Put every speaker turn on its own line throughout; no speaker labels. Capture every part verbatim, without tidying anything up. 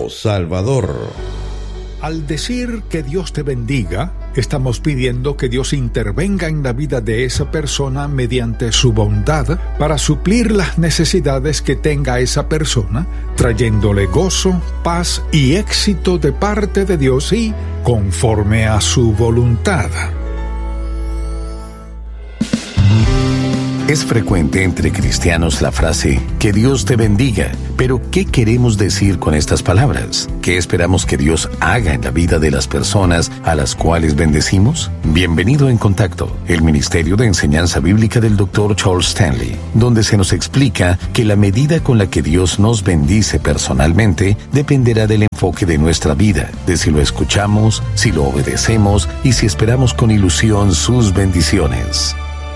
nuestro Salvador.
Al decir que Dios te bendiga, estamos pidiendo que Dios intervenga en la vida de esa persona mediante su bondad para suplir las necesidades que tenga esa persona, trayéndole gozo, paz y éxito de parte de Dios y conforme a su voluntad.
Es frecuente entre cristianos la frase, que Dios te bendiga, pero ¿qué queremos decir con estas palabras? ¿Qué esperamos que Dios haga en la vida de las personas a las cuales bendecimos? Bienvenido en Contacto, el Ministerio de Enseñanza Bíblica del doctor Charles Stanley, donde se nos explica que la medida con la que Dios nos bendice personalmente dependerá del enfoque de nuestra vida, de si lo escuchamos, si lo obedecemos y si esperamos con ilusión sus bendiciones.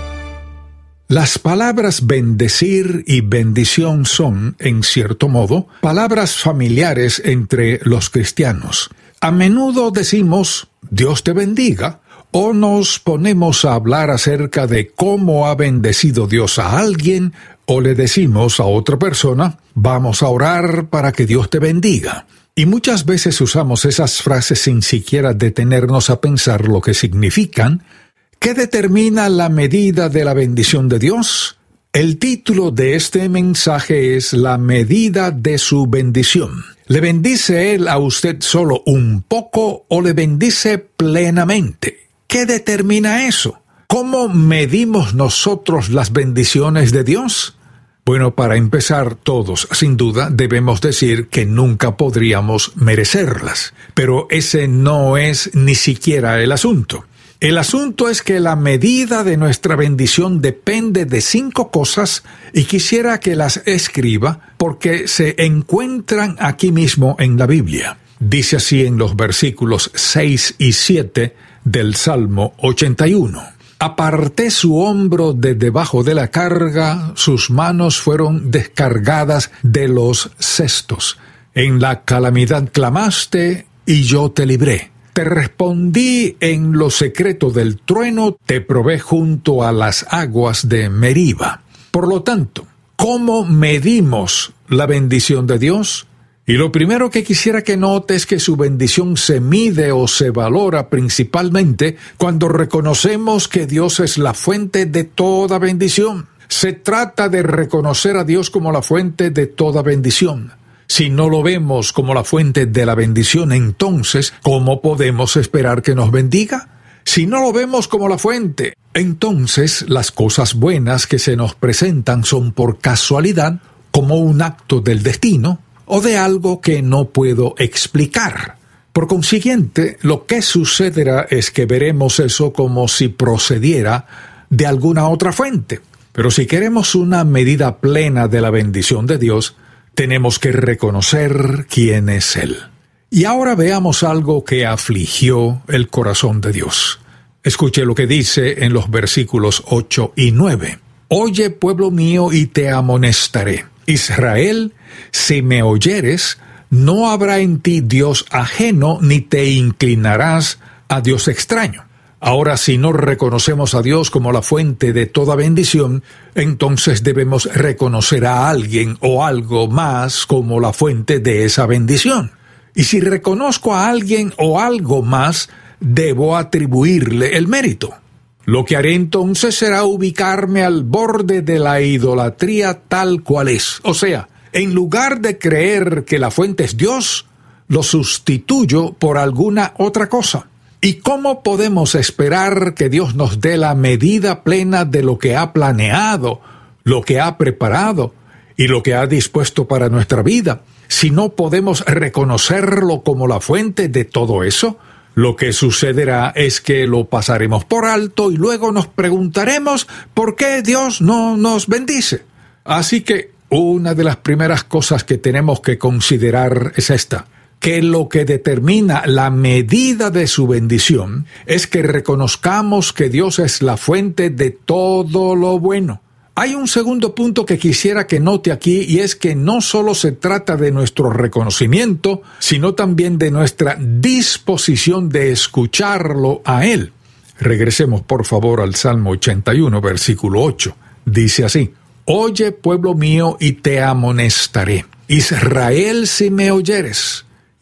Las palabras bendecir y bendición son, en cierto modo, palabras familiares entre los cristianos. A menudo decimos, Dios te bendiga, o nos ponemos a hablar acerca de cómo ha bendecido Dios a alguien, o le decimos a otra persona, vamos a orar para que Dios te bendiga. Y muchas veces usamos esas frases sin siquiera detenernos a pensar lo que significan. ¿Qué determina la medida de la bendición de Dios? El título de este mensaje es La medida de su bendición. ¿Le bendice Él a usted solo un poco o le bendice plenamente? ¿Qué determina eso? ¿Cómo medimos nosotros las bendiciones de Dios? Bueno, para empezar, todos, sin duda, debemos decir que nunca podríamos merecerlas. Pero ese no es ni siquiera el asunto. El asunto es que la medida de nuestra bendición depende de cinco cosas y quisiera que las escriba porque se encuentran aquí mismo en la Biblia. Dice así en los versículos seis y siete del Salmo ochenta y uno. Aparté su hombro de debajo de la carga, sus manos fueron descargadas de los cestos. En la calamidad clamaste y yo te libré. Te respondí en lo secreto del trueno, te probé junto a las aguas de Meriba. Por lo tanto, ¿cómo medimos la bendición de Dios? Y lo primero que quisiera que note es que su bendición se mide o se valora principalmente cuando reconocemos que Dios es la fuente de toda bendición. Se trata de reconocer a Dios como la fuente de toda bendición. Si no lo vemos como la fuente de la bendición, entonces, ¿cómo podemos esperar que nos bendiga? Si no lo vemos como la fuente, entonces las cosas buenas que se nos presentan son por casualidad, como un acto del destino, o de algo que no puedo explicar. Por consiguiente, lo que sucederá es que veremos eso como si procediera de alguna otra fuente. Pero si queremos una medida plena de la bendición de Dios, tenemos que reconocer quién es Él. Y ahora veamos algo que afligió el corazón de Dios. Escuche lo que dice en los versículos ocho y nueve. Oye, pueblo mío, y te amonestaré. Israel, si me oyeres, no habrá en ti Dios ajeno, ni te inclinarás a Dios extraño. Ahora, si no reconocemos a Dios como la fuente de toda bendición, entonces debemos reconocer a alguien o algo más como la fuente de esa bendición. Y si reconozco a alguien o algo más, debo atribuirle el mérito. Lo que haré entonces será ubicarme al borde de la idolatría tal cual es. O sea, en lugar de creer que la fuente es Dios, lo sustituyo por alguna otra cosa. ¿Y cómo podemos esperar que Dios nos dé la medida plena de lo que ha planeado, lo que ha preparado y lo que ha dispuesto para nuestra vida, si no podemos reconocerlo como la fuente de todo eso? Lo que sucederá es que lo pasaremos por alto y luego nos preguntaremos por qué Dios no nos bendice. Así que una de las primeras cosas que tenemos que considerar es esta: que lo que determina la medida de su bendición es que reconozcamos que Dios es la fuente de todo lo bueno. Hay un segundo punto que quisiera que note aquí, y es que no solo se trata de nuestro reconocimiento, sino también de nuestra disposición de escucharlo a Él. Regresemos por favor al Salmo ochenta y uno, versículo ocho. Dice así: Oye, pueblo mío, y te amonestaré. Israel, si me oyeres.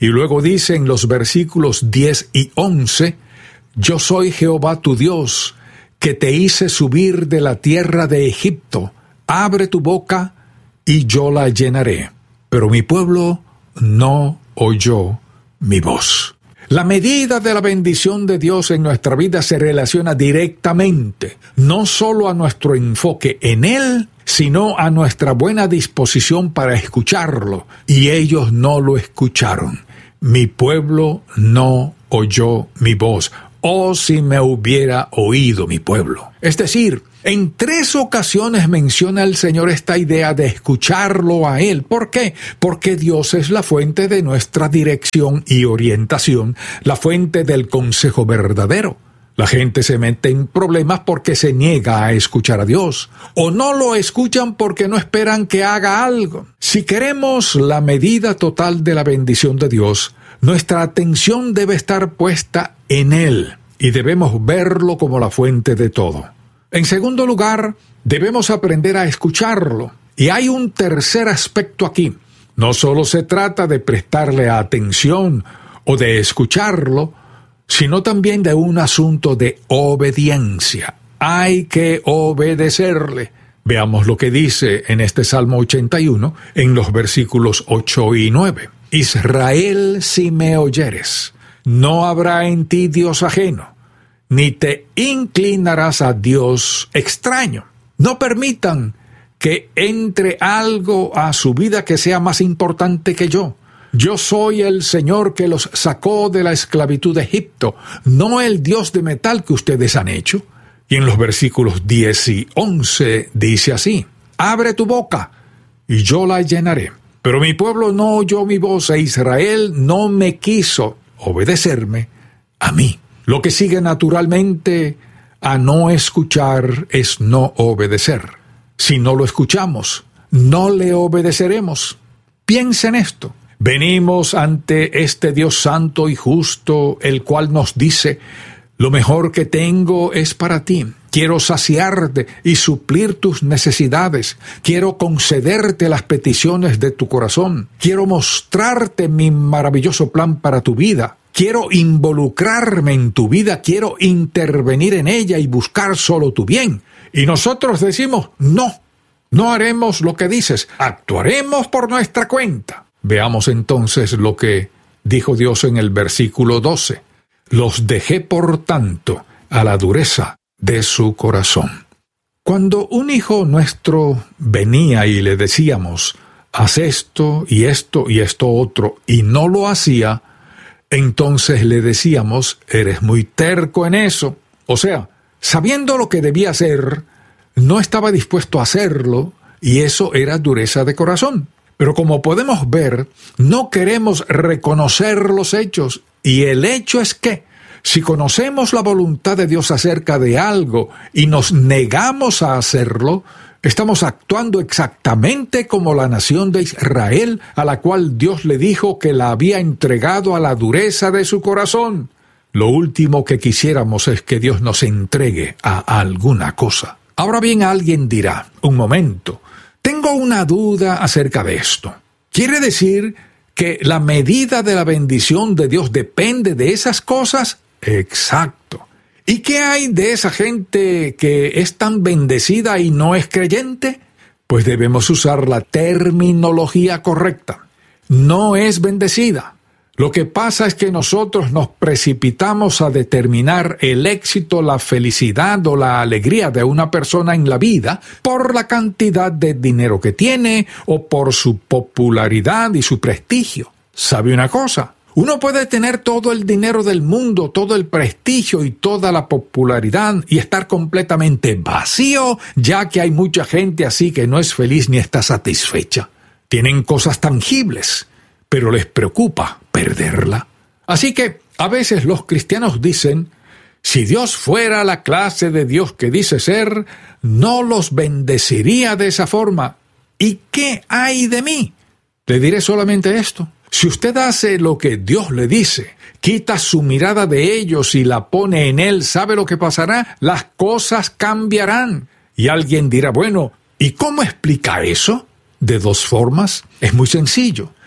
Y luego dice en los versículos diez y once, yo soy Jehová tu Dios, que te hice subir de la tierra de Egipto. Abre tu boca y yo la llenaré. Pero mi pueblo no oyó mi voz. La medida de la bendición de Dios en nuestra vida se relaciona directamente, no solo a nuestro enfoque en Él, sino a nuestra buena disposición para escucharlo. Y ellos no lo escucharon. Mi pueblo no oyó mi voz. Oh, si me hubiera oído mi pueblo. Es decir, en tres ocasiones menciona el Señor esta idea de escucharlo a Él. ¿Por qué? Porque Dios es la fuente de nuestra dirección y orientación, la fuente del consejo verdadero. La gente se mete en problemas porque se niega a escuchar a Dios, o no lo escuchan porque no esperan que haga algo. Si queremos la medida total de la bendición de Dios, nuestra atención debe estar puesta en Él y debemos verlo como la fuente de todo. En segundo lugar, debemos aprender a escucharlo. Y hay un tercer aspecto aquí. No solo se trata de prestarle atención o de escucharlo, sino también de un asunto de obediencia. Hay que obedecerle. Veamos lo que dice en este Salmo ochenta y uno, en los versículos ocho y nueve. Israel, si me oyeres, no habrá en ti Dios ajeno, ni te inclinarás a Dios extraño. No permitan que entre algo a su vida que sea más importante que yo. Yo soy el Señor que los sacó de la esclavitud de Egipto, no el Dios de metal que ustedes han hecho. Y en los versículos diez y once dice así, abre tu boca y yo la llenaré. Pero mi pueblo no oyó mi voz e Israel no me quiso obedecerme a mí. Lo que sigue naturalmente a no escuchar es no obedecer. Si no lo escuchamos, no le obedeceremos. Piensa en esto. Venimos ante este Dios santo y justo, el cual nos dice, lo mejor que tengo es para ti. Quiero saciarte y suplir tus necesidades. Quiero concederte las peticiones de tu corazón. Quiero mostrarte mi maravilloso plan para tu vida. Quiero involucrarme en tu vida. Quiero intervenir en ella y buscar solo tu bien. Y nosotros decimos, no, no haremos lo que dices. Actuaremos por nuestra cuenta. Veamos entonces lo que dijo Dios en el versículo doce. Los dejé, por tanto, a la dureza de su corazón. Cuando un hijo nuestro venía y le decíamos, haz esto y esto y esto otro, y no lo hacía, entonces le decíamos, eres muy terco en eso. O sea, sabiendo lo que debía hacer, no estaba dispuesto a hacerlo, y eso era dureza de corazón. Pero como podemos ver, no queremos reconocer los hechos, y el hecho es que, si conocemos la voluntad de Dios acerca de algo y nos negamos a hacerlo, estamos actuando exactamente como la nación de Israel, a la cual Dios le dijo que la había entregado a la dureza de su corazón. Lo último que quisiéramos es que Dios nos entregue a alguna cosa. Ahora bien, alguien dirá, un momento, tengo una duda acerca de esto. ¿Quiere decir que la medida de la bendición de Dios depende de esas cosas? Exacto. ¿Y qué hay de esa gente que es tan bendecida y no es creyente? Pues debemos usar la terminología correcta. No es bendecida. Lo que pasa es que nosotros nos precipitamos a determinar el éxito, la felicidad o la alegría de una persona en la vida por la cantidad de dinero que tiene o por su popularidad y su prestigio. ¿Sabe una cosa? Uno puede tener todo el dinero del mundo, todo el prestigio y toda la popularidad y estar completamente vacío, ya que hay mucha gente así que no es feliz ni está satisfecha. Tienen cosas tangibles, pero les preocupa perderla. Así que a veces los cristianos dicen, si Dios fuera la clase de Dios que dice ser, no los bendeciría de esa forma. ¿Y qué hay de mí? Le diré solamente esto. Si usted hace lo que Dios le dice, quita su mirada de ellos y la pone en Él, ¿sabe lo que pasará? Las cosas cambiarán. Y alguien dirá, bueno, ¿y cómo explica eso? De dos formas. Es muy sencillo.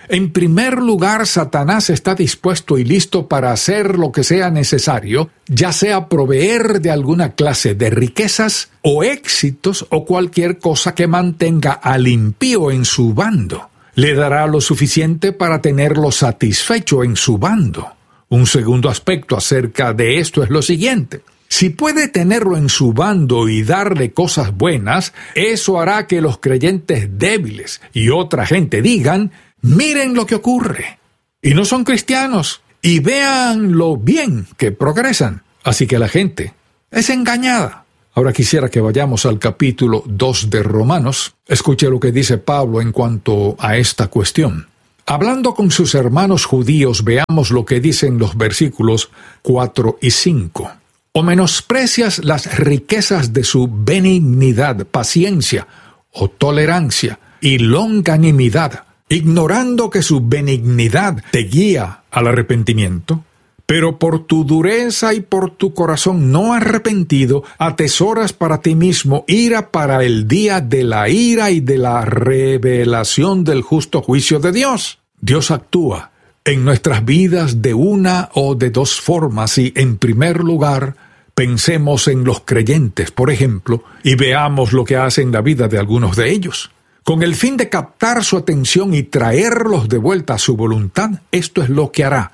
En primer lugar, Satanás está dispuesto y listo para hacer lo que sea necesario, ya sea proveer de alguna clase de riquezas o éxitos o cualquier cosa que mantenga al impío en su bando. Le dará lo suficiente para tenerlo satisfecho en su bando. Un segundo aspecto acerca de esto es lo siguiente. Si puede tenerlo en su bando y darle cosas buenas, eso hará que los creyentes débiles y otra gente digan: miren lo que ocurre. Y no son cristianos. Y vean lo bien que progresan. Así que la gente es engañada. Ahora quisiera que vayamos al capítulo dos de Romanos. Escuche lo que dice Pablo en cuanto a esta cuestión. Hablando con sus hermanos judíos, veamos lo que dicen los versículos cuatro y cinco. ¿O menosprecias las riquezas de su benignidad, paciencia o tolerancia y longanimidad, ignorando que su benignidad te guía al arrepentimiento? Pero por tu dureza y por tu corazón no arrepentido, atesoras para ti mismo ira para el día de la ira y de la revelación del justo juicio de Dios. Dios actúa en nuestras vidas de una o de dos formas y, en primer lugar, pensemos en los creyentes, por ejemplo, y veamos lo que hace en la vida de algunos de ellos. Con el fin de captar su atención y traerlos de vuelta a su voluntad, esto es lo que hará.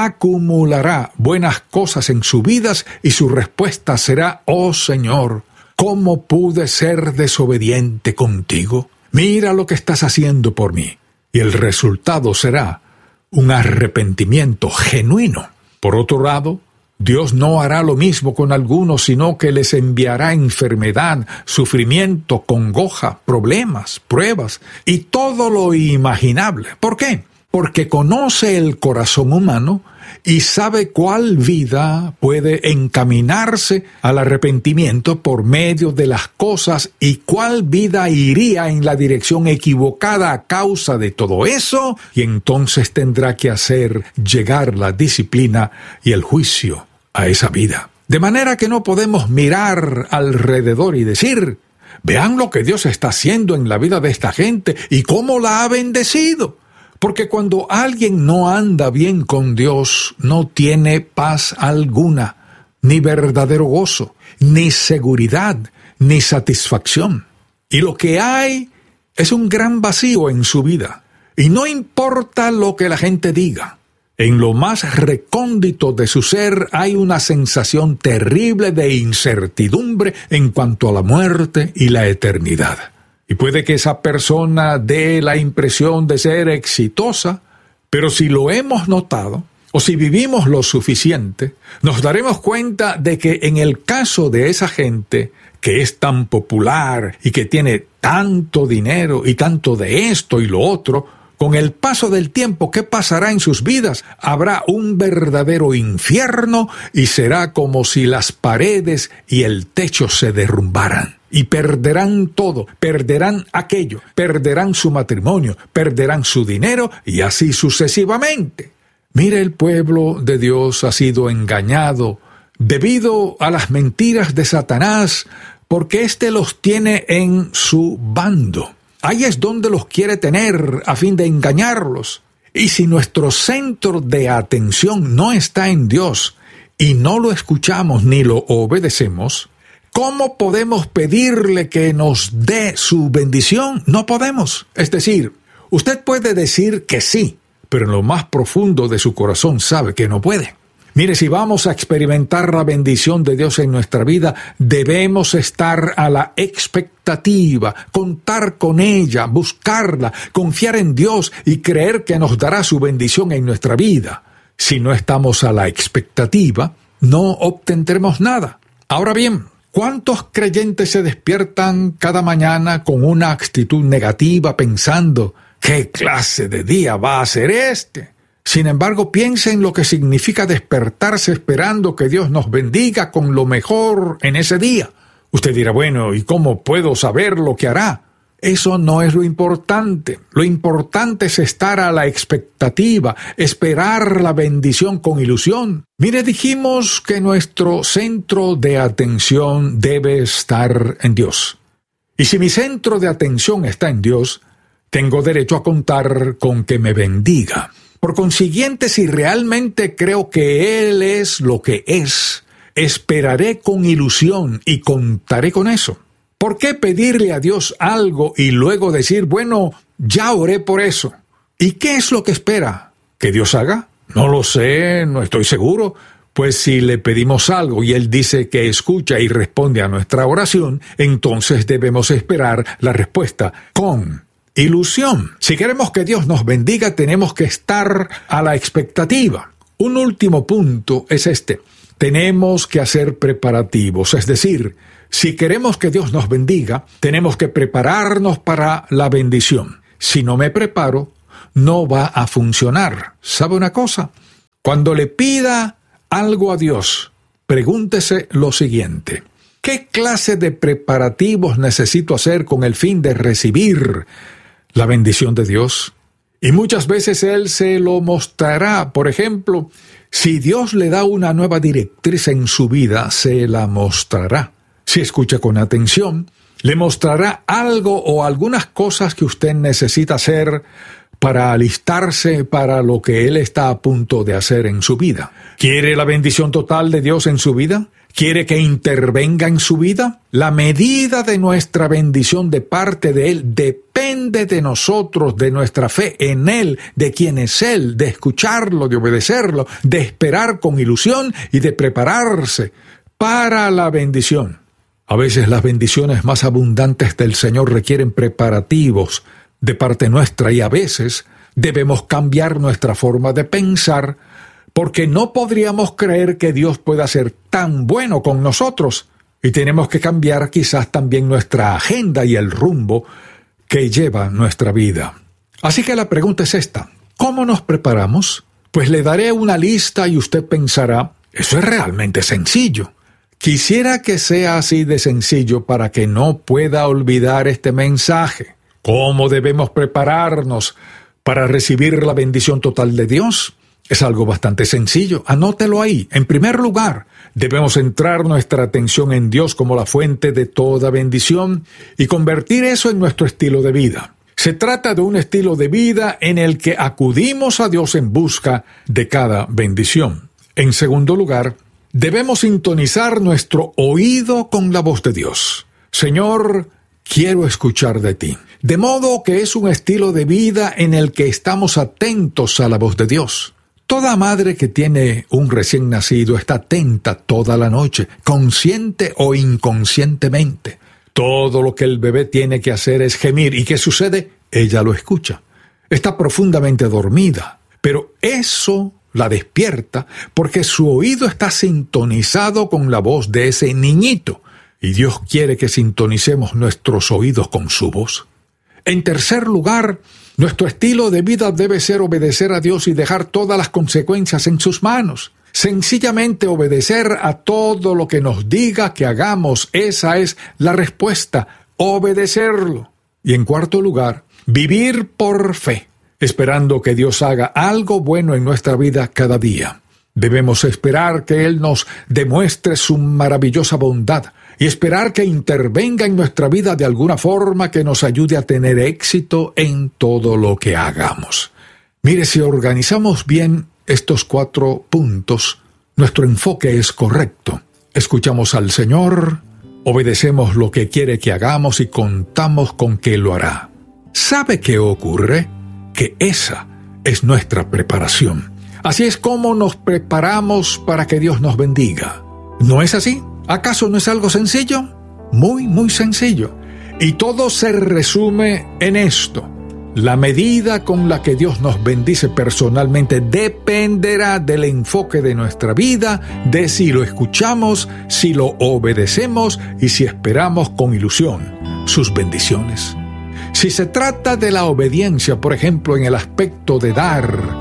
Acumulará buenas cosas en sus vidas y su respuesta será: oh Señor, ¿cómo pude ser desobediente contigo? Mira lo que estás haciendo por mí. Y el resultado será un arrepentimiento genuino. Por otro lado, Dios no hará lo mismo con algunos, sino que les enviará enfermedad, sufrimiento, congoja, problemas, pruebas y todo lo imaginable. ¿Por qué? Porque conoce el corazón humano y sabe cuál vida puede encaminarse al arrepentimiento por medio de las cosas y cuál vida iría en la dirección equivocada a causa de todo eso, y entonces tendrá que hacer llegar la disciplina y el juicio a esa vida. De manera que no podemos mirar alrededor y decir: vean lo que Dios está haciendo en la vida de esta gente y cómo la ha bendecido. Porque cuando alguien no anda bien con Dios, no tiene paz alguna, ni verdadero gozo, ni seguridad, ni satisfacción. Y lo que hay es un gran vacío en su vida. Y no importa lo que la gente diga. En lo más recóndito de su ser hay una sensación terrible de incertidumbre en cuanto a la muerte y la eternidad. Y puede que esa persona dé la impresión de ser exitosa, pero si lo hemos notado, o si vivimos lo suficiente, nos daremos cuenta de que en el caso de esa gente que es tan popular y que tiene tanto dinero y tanto de esto y lo otro, con el paso del tiempo, ¿qué pasará en sus vidas? Habrá un verdadero infierno y será como si las paredes y el techo se derrumbaran. Y perderán todo, perderán aquello, perderán su matrimonio, perderán su dinero y así sucesivamente. Mire, el pueblo de Dios ha sido engañado debido a las mentiras de Satanás, porque éste los tiene en su bando. Ahí es donde los quiere tener a fin de engañarlos. Y si nuestro centro de atención no está en Dios y no lo escuchamos ni lo obedecemos, ¿cómo podemos pedirle que nos dé su bendición? No podemos. Es decir, usted puede decir que sí, pero en lo más profundo de su corazón sabe que no puede. Mire, si vamos a experimentar la bendición de Dios en nuestra vida, debemos estar a la expectativa, contar con ella, buscarla, confiar en Dios y creer que nos dará su bendición en nuestra vida. Si no estamos a la expectativa, no obtendremos nada. Ahora bien, ¿cuántos creyentes se despiertan cada mañana con una actitud negativa pensando: ¿qué clase de día va a ser este? Sin embargo, piensa en lo que significa despertarse esperando que Dios nos bendiga con lo mejor en ese día. Usted dirá: bueno, ¿y cómo puedo saber lo que hará? Eso no es lo importante. Lo importante es estar a la expectativa, esperar la bendición con ilusión. Mire, dijimos que nuestro centro de atención debe estar en Dios. Y si mi centro de atención está en Dios, tengo derecho a contar con que me bendiga. Por consiguiente, si realmente creo que Él es lo que es, esperaré con ilusión y contaré con eso. ¿Por qué pedirle a Dios algo y luego decir, bueno, ya oré por eso? ¿Y qué es lo que espera que Dios haga? No lo sé, no estoy seguro. Pues si le pedimos algo y Él dice que escucha y responde a nuestra oración, entonces debemos esperar la respuesta con ilusión. Si queremos que Dios nos bendiga, tenemos que estar a la expectativa. Un último punto es este. Tenemos que hacer preparativos, es decir, si queremos que Dios nos bendiga, tenemos que prepararnos para la bendición. Si no me preparo, no va a funcionar. ¿Sabe una cosa? Cuando le pida algo a Dios, pregúntese lo siguiente: ¿qué clase de preparativos necesito hacer con el fin de recibir la bendición de Dios? Y muchas veces Él se lo mostrará. Por ejemplo, si Dios le da una nueva directriz en su vida, se la mostrará. Si escucha con atención, le mostrará algo o algunas cosas que usted necesita hacer para alistarse para lo que Él está a punto de hacer en su vida. ¿Quiere la bendición total de Dios en su vida? ¿Quiere que intervenga en su vida? La medida de nuestra bendición de parte de Él depende de nosotros, de nuestra fe en Él, de quién es Él, de escucharlo, de obedecerlo, de esperar con ilusión y de prepararse para la bendición. A veces las bendiciones más abundantes del Señor requieren preparativos de parte nuestra y a veces debemos cambiar nuestra forma de pensar porque no podríamos creer que Dios pueda ser tan bueno con nosotros y tenemos que cambiar quizás también nuestra agenda y el rumbo que lleva nuestra vida. Así que la pregunta es esta: ¿cómo nos preparamos? Pues le daré una lista y usted pensará, eso es realmente sencillo. Quisiera que sea así de sencillo para que no pueda olvidar este mensaje. ¿Cómo debemos prepararnos para recibir la bendición total de Dios? Es algo bastante sencillo. Anótelo ahí. En primer lugar, debemos centrar nuestra atención en Dios como la fuente de toda bendición y convertir eso en nuestro estilo de vida. Se trata de un estilo de vida en el que acudimos a Dios en busca de cada bendición. En segundo lugar, debemos sintonizar nuestro oído con la voz de Dios. Señor, quiero escuchar de ti. De modo que es un estilo de vida en el que estamos atentos a la voz de Dios. Toda madre que tiene un recién nacido está atenta toda la noche, consciente o inconscientemente. Todo lo que el bebé tiene que hacer es gemir. ¿Y qué sucede? Ella lo escucha. Está profundamente dormida, pero eso la despierta porque su oído está sintonizado con la voz de ese niñito. Y Dios quiere que sintonicemos nuestros oídos con su voz. En tercer lugar, nuestro estilo de vida debe ser obedecer a Dios y dejar todas las consecuencias en sus manos. Sencillamente obedecer a todo lo que nos diga que hagamos. Esa es la respuesta, obedecerlo. Y en cuarto lugar, vivir por fe, esperando que Dios haga algo bueno en nuestra vida cada día. Debemos esperar que Él nos demuestre su maravillosa bondad y esperar que intervenga en nuestra vida de alguna forma que nos ayude a tener éxito en todo lo que hagamos. Mire, si organizamos bien estos cuatro puntos, nuestro enfoque es correcto. Escuchamos al Señor, obedecemos lo que quiere que hagamos y contamos con que lo hará. ¿Sabe qué ocurre? Que esa es nuestra preparación. Así es como nos preparamos para que Dios nos bendiga. ¿No es así? ¿Acaso no es algo sencillo? Muy, muy sencillo. Y todo se resume en esto. La medida con la que Dios nos bendice personalmente dependerá del enfoque de nuestra vida, de si lo escuchamos, si lo obedecemos y si esperamos con ilusión sus bendiciones. Si se trata de la obediencia, por ejemplo, en el aspecto de dar,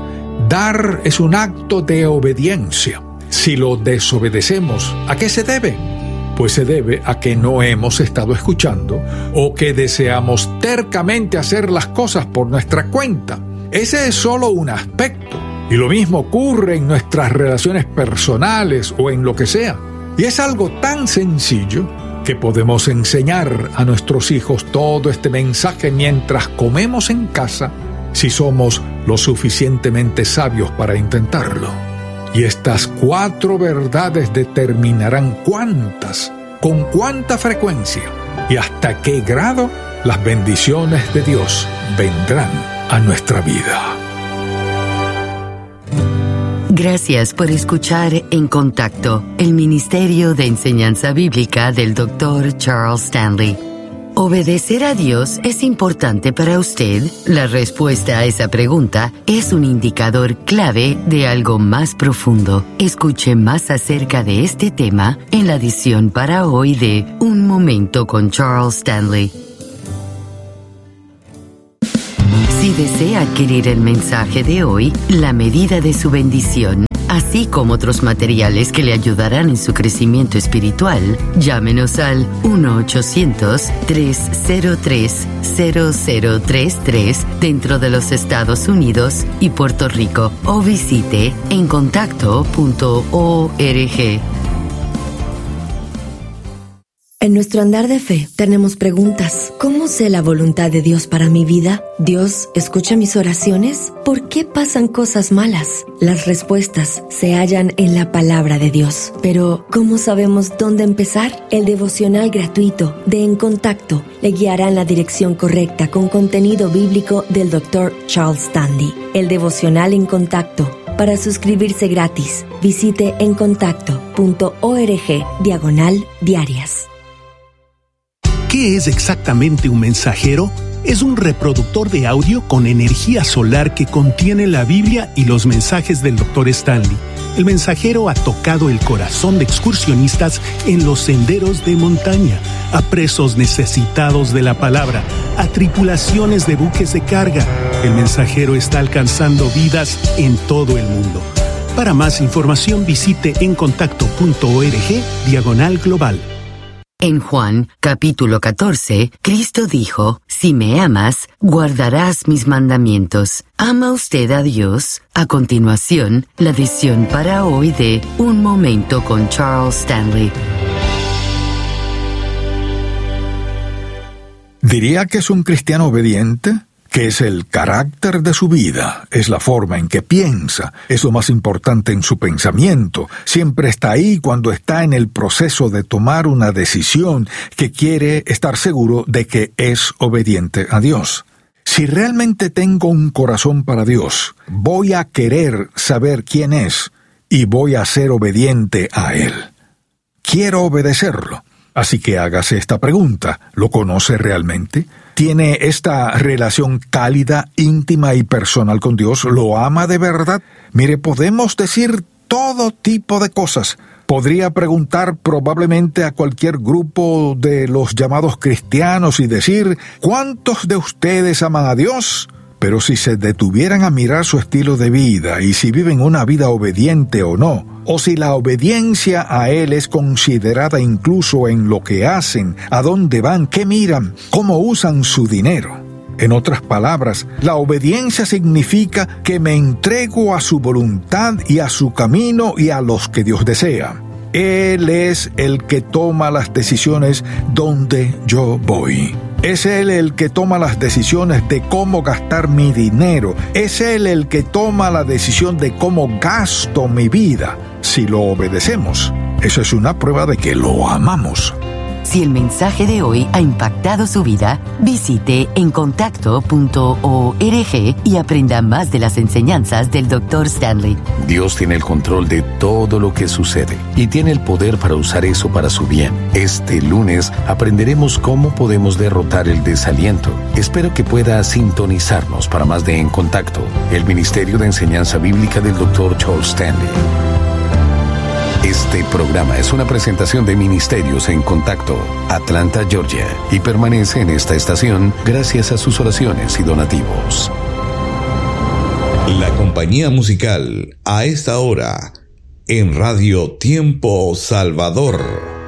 dar es un acto de obediencia. Si lo desobedecemos, ¿a qué se debe? Pues se debe a que no hemos estado escuchando o que deseamos tercamente hacer las cosas por nuestra cuenta. Ese es solo un aspecto. Y lo mismo ocurre en nuestras relaciones personales o en lo que sea. Y es algo tan sencillo que podemos enseñar a nuestros hijos todo este mensaje mientras comemos en casa, si somos lo suficientemente sabios para intentarlo. Y estas cuatro verdades determinarán cuántas, con cuánta frecuencia y hasta qué grado las bendiciones de Dios vendrán a nuestra vida.
Gracias por escuchar En Contacto, el Ministerio de Enseñanza Bíblica del doctor Charles Stanley. ¿Obedecer a Dios es importante para usted? La respuesta a esa pregunta es un indicador clave de algo más profundo. Escuche más acerca de este tema en la edición para hoy de Un Momento con Charles Stanley. Si desea adquirir el mensaje de hoy, La medida de su bendición, así como otros materiales que le ayudarán en su crecimiento espiritual, llámenos al uno ochocientos, tres cero tres, cero cero tres tres dentro de los Estados Unidos y Puerto Rico o visite en contacto punto org.
En nuestro andar de fe tenemos preguntas. ¿Cómo sé la voluntad de Dios para mi vida? ¿Dios escucha mis oraciones? ¿Por qué pasan cosas malas? Las respuestas se hallan en la palabra de Dios. Pero, ¿cómo sabemos dónde empezar? El devocional gratuito de En Contacto le guiará en la dirección correcta con contenido bíblico del doctor Charles Stanley. El devocional En Contacto. Para suscribirse gratis, visite en contacto punto org diagonal diarias.
¿Qué es exactamente un mensajero? Es un reproductor de audio con energía solar que contiene la Biblia y los mensajes del doctor Stanley. El mensajero ha tocado el corazón de excursionistas en los senderos de montaña, a presos necesitados de la palabra, a tripulaciones de buques de carga. El mensajero está alcanzando vidas en todo el mundo. Para más información visite en contacto punto org diagonal global.
En Juan, capítulo catorce, Cristo dijo, «Si me amas, guardarás mis mandamientos». ¿Ama usted a Dios? A continuación, la edición para hoy de Un Momento con Charles Stanley.
¿Diría que es un cristiano obediente? Que es el carácter de su vida, es la forma en que piensa, es lo más importante en su pensamiento, siempre está ahí cuando está en el proceso de tomar una decisión que quiere estar seguro de que es obediente a Dios. Si realmente tengo un corazón para Dios, voy a querer saber quién es y voy a ser obediente a Él. Quiero obedecerlo. Así que hágase esta pregunta, ¿lo conoce realmente? ¿Tiene esta relación cálida, íntima y personal con Dios? ¿Lo ama de verdad? Mire, podemos decir todo tipo de cosas. Podría preguntar probablemente a cualquier grupo de los llamados cristianos y decir, ¿cuántos de ustedes aman a Dios? Pero si se detuvieran a mirar su estilo de vida y si viven una vida obediente o no, o si la obediencia a Él es considerada incluso en lo que hacen, a dónde van, qué miran, cómo usan su dinero. En otras palabras, la obediencia significa que me entrego a su voluntad y a su camino y a los que Dios desea. Él es el que toma las decisiones donde yo voy. Es Él el que toma las decisiones de cómo gastar mi dinero. Es Él el que toma la decisión de cómo gasto mi vida. Si lo obedecemos, eso es una prueba de que lo amamos.
Si el mensaje de hoy ha impactado su vida, visite en contacto punto org y aprenda más de las enseñanzas del doctor Stanley.
Dios tiene el control de todo lo que sucede y tiene el poder para usar eso para su bien. Este lunes aprenderemos cómo podemos derrotar el desaliento. Espero que pueda sintonizarnos para más de En Contacto, el Ministerio de Enseñanza Bíblica del doctor Charles Stanley. Este programa es una presentación de Ministerios en Contacto, Atlanta, Georgia, y permanece en esta estación gracias a sus oraciones y donativos.
La compañía musical a esta hora en Radio Tiempo Salvador.